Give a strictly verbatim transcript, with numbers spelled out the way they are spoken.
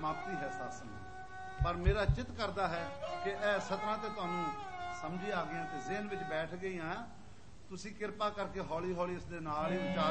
ਸਮਾਪਤੀ ਹੈ ਸਾਧ ਸੰਗਤ। ਪਰ ਮੇਰਾ ਚਿੱਤ ਕਰਦਾ ਹੈ ਕਿ ਇਹ ਸਤਰਾਂ ਤੇ ਤੁਹਾਨੂੰ ਸਮਝੀ ਆ ਗਈਆਂ ਤੇ ਜ਼ਿਹਨ ਵਿੱਚ ਬੈਠ ਗਈਆਂ। ਤੁਸੀਂ ਕਿਰਪਾ ਕਰਕੇ ਹੌਲੀ ਹੌਲੀ ਇਸ ਦੇ ਨਾਲ ਹੀ ਵਿਚਾਰ